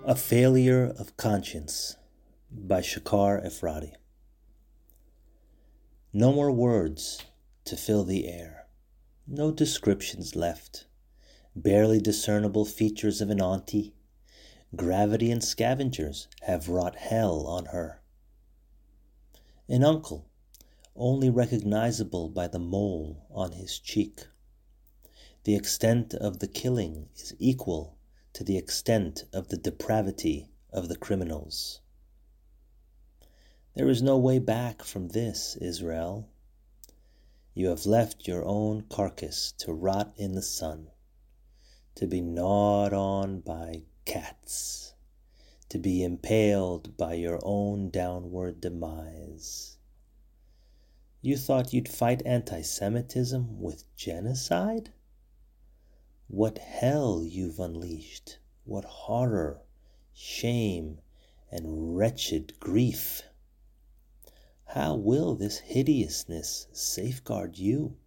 A Failure of Conscience by Shakar Efrati. No more words to fill the air, no descriptions left, barely discernible features of an auntie. Gravity and scavengers have wrought hell on her. An uncle, only recognizable by the mole on his cheek. The extent of the killing is equal to the extent of the depravity of the criminals. There is no way back from this, Israel. You have left your own carcass to rot in the sun, to be gnawed on by cats, to be impaled by your own downward demise. You thought you'd fight anti-Semitism with genocide? What hell you've unleashed, what horror, shame, and wretched grief. How will this hideousness safeguard you?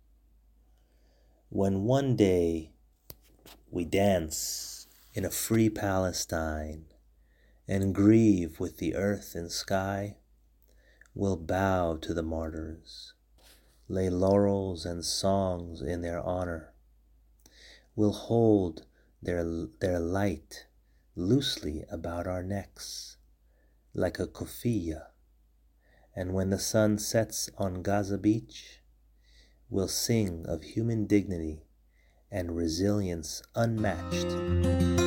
When one day we dance in a free Palestine and grieve with the earth and sky, we'll bow to the martyrs, lay laurels and songs in their honor. We'll hold their light loosely about our necks, like a kufiyya, and when the sun sets on Gaza Beach, we'll sing of human dignity and resilience unmatched.